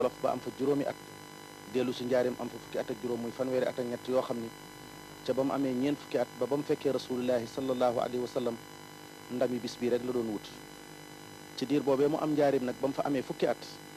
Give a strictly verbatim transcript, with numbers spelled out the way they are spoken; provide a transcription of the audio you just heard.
Jolof ba am fa juróomi at dellu si njaareem am fa fukki at ak juróom muy fanweeri at ak ñett yoo xam ni ca ba mu amee ñeent fukki at ba ba mu fekkee rasulullahi sallallahu alayhi wa sallam ndami bis bii rek la doon wut ci diir boobee mu am njaareem nag ba mu fa amee fukki at